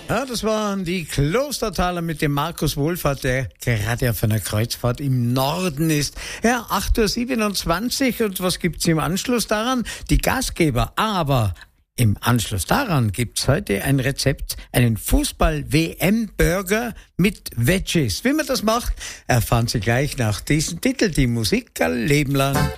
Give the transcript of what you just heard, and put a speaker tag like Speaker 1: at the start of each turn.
Speaker 1: Ja, das waren die Klostertaler mit dem Markus Wohlfahrt, der gerade auf einer Kreuzfahrt im Norden ist. Ja, 8:27 Uhr und was gibt's im Anschluss daran? Die Gastgeber, aber im Anschluss daran gibt's heute ein Rezept, einen Fußball-WM-Burger mit Veggies. Wie man das macht, erfahren Sie gleich nach diesem Titel, die Musik ein Leben lang.